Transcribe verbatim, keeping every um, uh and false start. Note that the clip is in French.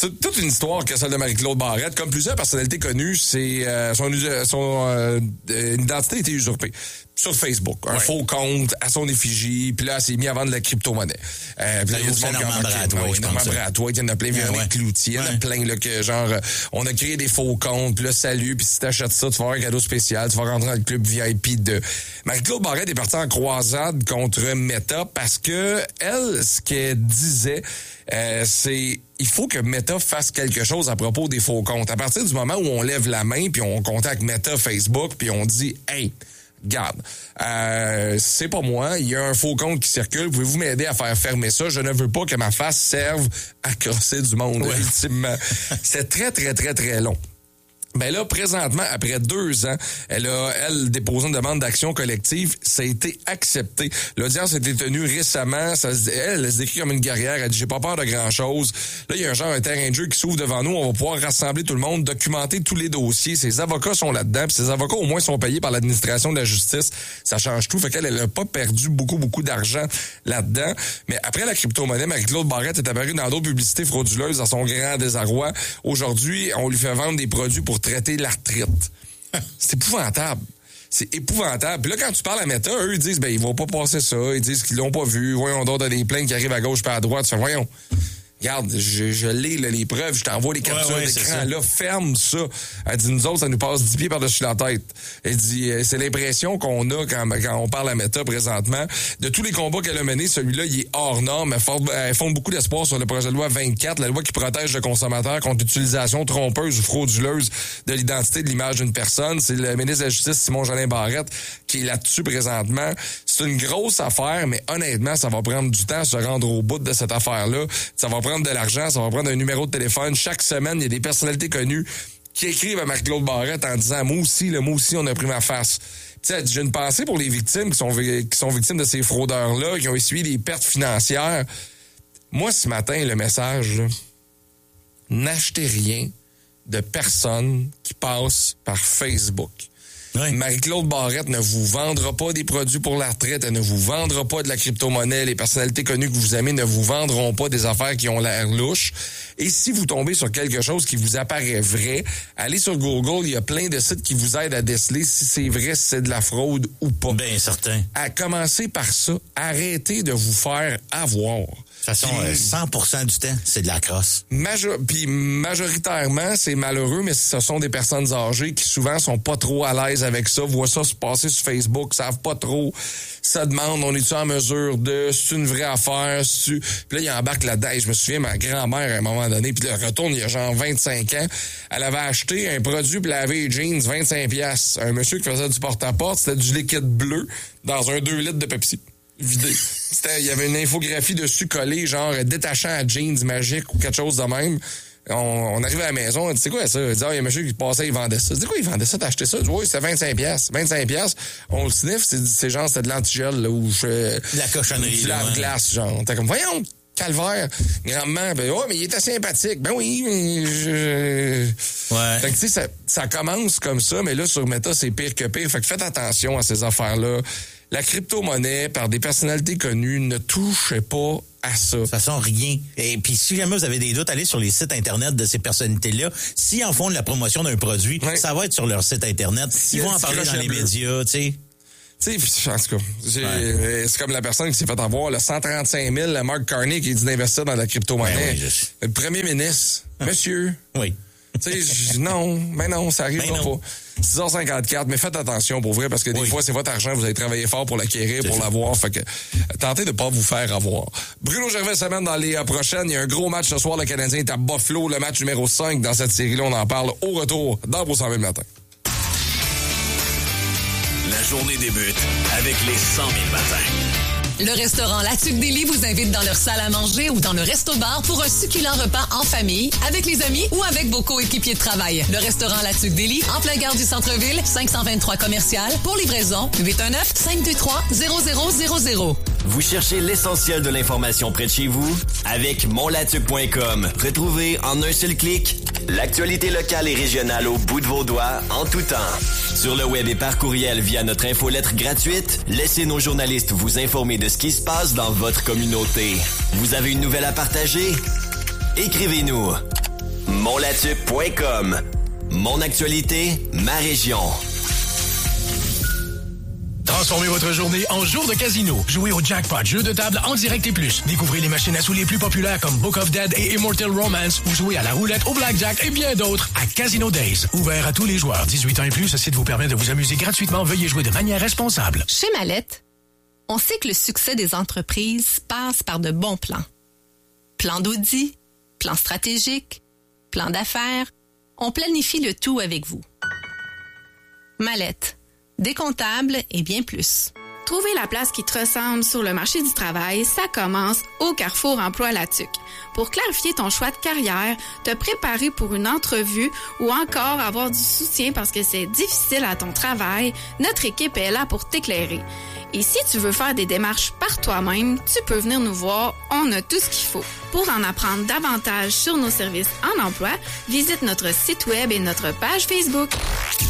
c'est toute une histoire que celle de Marie-Claude Barrette. Comme plusieurs personnalités connues, c'est euh, son, son euh, identité a été usurpée sur Facebook. Un ouais. faux compte à son effigie, puis là, elle s'est mis à vendre de la crypto-monnaie. Euh, puis là, il y a du monde qui a marqué. Normand Bratois, il y en a plein, Véronique ouais, Cloutier, il y en a plein, là, que genre, on a créé des faux comptes, puis là, salut, puis si t'achètes ça, tu vas avoir un cadeau spécial, tu vas rentrer dans le club V I P de... Marie-Claude Barrette est partie en croisade contre Meta parce que elle, ce qu'elle disait, euh, c'est... il faut que Meta fasse quelque chose à propos des faux comptes. À partir du moment où on lève la main, puis on contacte Meta, Facebook, puis on dit « Hey, regarde, euh, c'est pas moi, il y a un faux compte qui circule, pouvez-vous m'aider à faire fermer ça? Je ne veux pas que ma face serve à crosser du monde, ouais. ultimement. » C'est très, très, très, très long. Ben là, présentement, après deux ans, elle a, elle, déposé une demande d'action collective. Ça a été accepté. L'audience a été tenue récemment. Ça se, elle, elle se décrit comme une guerrière. Elle dit, j'ai pas peur de grand-chose. Là, il y a un genre, un terrain de jeu qui s'ouvre devant nous. On va pouvoir rassembler tout le monde, documenter tous les dossiers. Ses avocats sont là-dedans. Puis ses avocats, au moins, sont payés par l'administration de la justice. Ça change tout. Fait qu'elle, elle a pas perdu beaucoup, beaucoup d'argent là-dedans. Mais après la crypto-monnaie, Marie-Claude Barrette est apparue dans d'autres publicités frauduleuses à son grand désarroi. Aujourd'hui, on lui fait vendre des produits pour traiter l'arthrite. C'est épouvantable. C'est épouvantable. Puis là, quand tu parles à Meta, eux, ils disent, ben, ils vont pas passer ça. Ils disent qu'ils l'ont pas vu. Voyons donc, t'as des plaintes qui arrivent à gauche pas à droite. Tu fais, voyons. Regarde, je, je lis là, les preuves, je t'envoie les captures ouais, ouais, d'écran. Là, ferme ça. Elle dit, nous autres, ça nous passe dix pieds par-dessus la tête. Elle dit, c'est l'impression qu'on a quand, quand on parle à Meta présentement. De tous les combats qu'elle a menés, celui-là, il est hors norme. Elle fonde beaucoup d'espoir sur le projet de loi vingt-quatre, la loi qui protège le consommateur contre l'utilisation trompeuse ou frauduleuse de l'identité et de l'image d'une personne. C'est le ministre de la Justice, Simon-Jolin Barrette, qui est là-dessus présentement. C'est une grosse affaire, mais honnêtement, ça va prendre du temps à se rendre au bout de cette affaire-là. Ça va prendre de l'argent, ça va prendre un numéro de téléphone. Chaque semaine, il y a des personnalités connues qui écrivent à Marie-Claude Barrette en disant « Moi aussi, là, moi aussi, on a pris ma face. » Tu sais, j'ai une pensée pour les victimes qui sont, qui sont victimes de ces fraudeurs-là, qui ont essuyé des pertes financières. Moi, ce matin, le message, là, n'achetez rien de personne qui passe par Facebook. Oui. Marie-Claude Barrette ne vous vendra pas des produits pour la retraite, elle ne vous vendra pas de la crypto-monnaie, les personnalités connues que vous aimez ne vous vendront pas des affaires qui ont l'air louches. Et si vous tombez sur quelque chose qui vous apparaît vrai, allez sur Google, il y a plein de sites qui vous aident à déceler si c'est vrai, si c'est de la fraude ou pas. Bien certain. À commencer par ça, arrêtez de vous faire avoir. De toute façon, puis, cent pour cent du temps, c'est de la crosse. Major- Puis majoritairement, c'est malheureux, mais ce sont des personnes âgées qui souvent sont pas trop à l'aise avec ça, voient ça se passer sur Facebook, savent pas trop, ça demande, on est-tu en mesure de, c'est une vraie affaire, c'est-tu... Puis là, il embarque là-dedans. Et je me souviens, ma grand-mère, à un moment donné, puis là, elle retourne, il y a genre vingt-cinq ans, elle avait acheté un produit pour laver les jeans, vingt-cinq piastres. Un monsieur qui faisait du porte-à-porte, c'était du liquide bleu dans un deux litres de Pepsi. Vidé. C'était, il y avait une infographie dessus collée, genre détachant à jeans magique ou quelque chose de même. On, on arrive à la maison, on dit, c'est quoi ça? Il dit, ah, il y a un monsieur qui passait, il vendait ça. Je dis, quoi, il vendait ça? T'as acheté ça? Je dis, oui, c'était vingt-cinq piastres. vingt-cinq piastres. On le sniffe, c'est, c'est genre, c'était de l'antigel, là, où je fais. De la cochonnerie. Du lave-glace, genre. T'es comme, voyons, calvaire. Grandement, ben, oh, mais il était sympathique. Ben oui, mais je. Ouais. Fait que, tu sais, ça, ça commence comme ça, mais là, sur Meta, c'est pire que pire. Fait que faites attention à ces affaires-là. La crypto-monnaie, par des personnalités connues, ne touchez pas à ça. Ça sent rien. Et puis, si jamais vous avez des doutes, allez sur les sites Internet de ces personnalités-là. S'ils en font de la promotion d'un produit, ouais. ça va être sur leur site Internet. Ils vont en parler dans les bleu. médias, tu sais. Tu sais, en tout cas, ouais. c'est comme la personne qui s'est fait avoir le cent trente-cinq mille, le Mark Carney, qui dit d'investir dans la crypto-monnaie. Ouais, oui, le premier ministre, ah. monsieur. Oui. Tu sais, non, mais non, ça arrive ben pas. six heures cinquante-quatre, mais faites attention pour vrai, parce que des oui. fois, c'est votre argent, vous avez travaillé fort pour l'acquérir, c'est pour fait. l'avoir, fait que tentez de pas vous faire avoir. Bruno Gervais semaine dans les prochaines, il y a un gros match ce soir, le Canadien est à Buffalo, le match numéro cinq dans cette série-là, on en parle au retour dans vos cent mille matins. La journée débute avec les cent mille matins. Le restaurant La Tuque Deli vous invite dans leur salle à manger ou dans le resto-bar pour un succulent repas en famille, avec les amis ou avec vos coéquipiers de travail. Le restaurant La Tuque Deli, en plein gare du centre-ville, cinq cent vingt-trois commercial. Pour livraison, huit un neuf, cinq deux trois, zéro zéro zéro zéro. Vous cherchez l'essentiel de l'information près de chez vous? Avec mon latuque point com. Retrouvez en un seul clic l'actualité locale et régionale au bout de vos doigts, en tout temps. Sur le web et par courriel via notre infolettre gratuite, laissez nos journalistes vous informer de ce qui se passe dans votre communauté. Vous avez une nouvelle à partager? Écrivez-nous mon latuc point com. Mon actualité, ma région. Transformez votre journée en jour de casino. Jouez au Jackpot, jeu de table en direct et plus. Découvrez les machines à sous les plus populaires comme Book of Dead et Immortal Romance ou jouez à la roulette, au blackjack et bien d'autres à Casino Days. Ouvert à tous les joueurs. dix-huit ans et plus, ce site vous permet de vous amuser gratuitement. Veuillez jouer de manière responsable. Chez Mallette, on sait que le succès des entreprises passe par de bons plans. Plan d'audit, plan stratégique, plan d'affaires. On planifie le tout avec vous. Mallette. Des comptables et bien plus. Trouver la place qui te ressemble sur le marché du travail, ça commence au Carrefour Emploi Latuc. Pour clarifier ton choix de carrière, te préparer pour une entrevue ou encore avoir du soutien parce que c'est difficile à ton travail, notre équipe est là pour t'éclairer. Et si tu veux faire des démarches par toi-même, tu peux venir nous voir, on a tout ce qu'il faut. Pour en apprendre davantage sur nos services en emploi, visite notre site web et notre page Facebook.